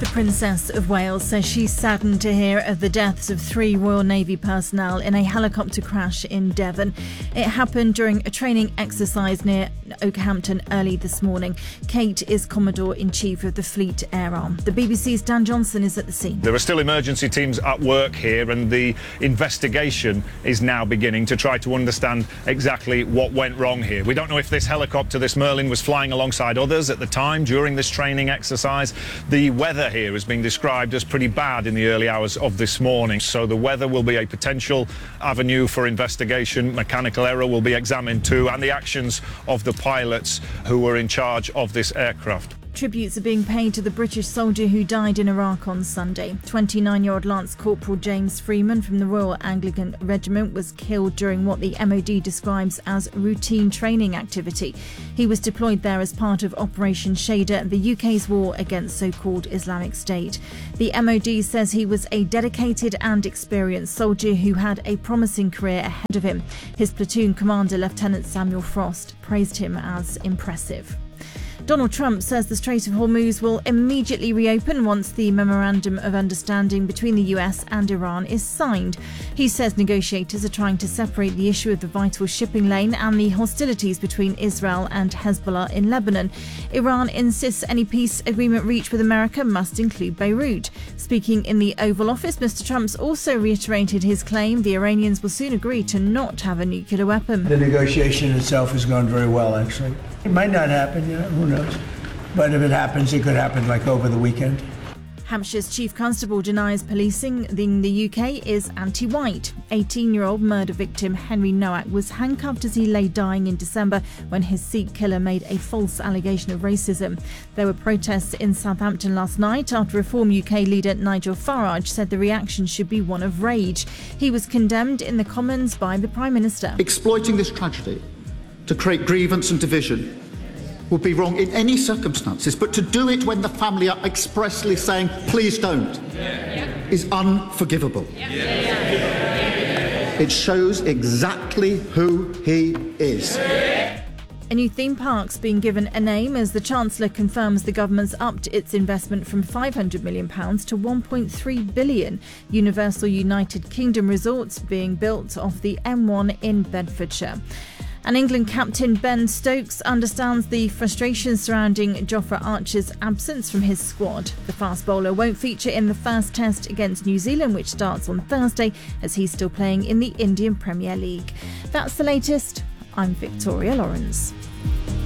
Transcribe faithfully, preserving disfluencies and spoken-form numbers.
The Princess of Wales says she's saddened to hear of the deaths of three Royal Navy personnel in a helicopter crash in Devon. It happened during a training exercise near Okehampton early this morning. Kate is Commodore-in-Chief of the Fleet Air Arm. The B B C's Dan Johnson is at the scene. There are still emergency teams at work here, and the investigation is now beginning to try to understand exactly what went wrong here. We don't know if this helicopter, this Merlin, was flying alongside others at the time during this training exercise. The weather here is being described as pretty bad in the early hours of this morning, so the weather will be a potential avenue for investigation. Mechanical error will be examined too, and the actions of the pilots who were in charge of this aircraft. Tributes are being paid to the British soldier who died in Iraq on Sunday. twenty-nine-year-old Lance Corporal James Freeman from the Royal Anglican Regiment was killed during what the M O D describes as routine training activity. He was deployed there as part of Operation Shader, the U K's war against so-called Islamic State. The M O D says he was a dedicated and experienced soldier who had a promising career ahead of him. His platoon commander, Lieutenant Samuel Frost, praised him as impressive. Donald Trump says the Strait of Hormuz will immediately reopen once the Memorandum of Understanding between the U S and Iran is signed. He says negotiators are trying to separate the issue of the vital shipping lane and the hostilities between Israel and Hezbollah in Lebanon. Iran insists any peace agreement reached with America must include Beirut. Speaking in the Oval Office, Mister Trump's also reiterated his claim the Iranians will soon agree to not have a nuclear weapon. The negotiation itself has gone very well, actually. It might not happen, you know, who knows? But if it happens, it could happen like over the weekend. Hampshire's Chief Constable denies policing in the U K is anti-white. eighteen-year-old murder victim Henry Nowak was handcuffed as he lay dying in December when his Sikh killer made a false allegation of racism. There were protests in Southampton last night after Reform U K leader Nigel Farage said the reaction should be one of rage. He was condemned in the Commons by the Prime Minister. Exploiting this tragedy to create grievance and division would be wrong in any circumstances, but to do it when the family are expressly saying, please don't, yeah. is unforgivable. Yeah. Yeah. It shows exactly who he is. A new theme park's being given a name as the Chancellor confirms the government's upped its investment from five hundred million pounds to one point three billion pounds. Universal United Kingdom Resorts being built off the M one in Bedfordshire. And England captain Ben Stokes understands the frustration surrounding Jofra Archer's absence from his squad. The fast bowler won't feature in the first test against New Zealand, which starts on Thursday, as he's still playing in the Indian Premier League. That's the latest. I'm Victoria Lawrence.